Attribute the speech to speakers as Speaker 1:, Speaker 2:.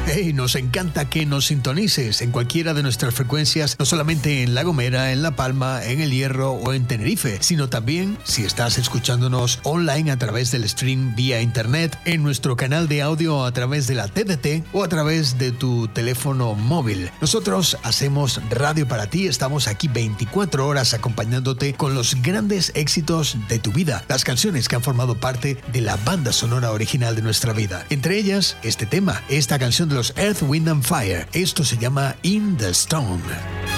Speaker 1: Hey, nos encanta que nos sintonices en cualquiera de nuestras frecuencias, no solamente en La Gomera, en La Palma, en El Hierro o en Tenerife, sino también si estás escuchándonos online a través del stream vía internet, en nuestro canal de audio a través de la TDT o a través de tu teléfono móvil. Nosotros hacemos radio para ti, estamos aquí 24 horas acompañándote con los grandes éxitos de tu vida, las canciones que han formado parte de la banda sonora original de nuestra vida. Entre ellas, este tema, esta canción de los Earth, Wind and Fire. Esto se llama In the Storm.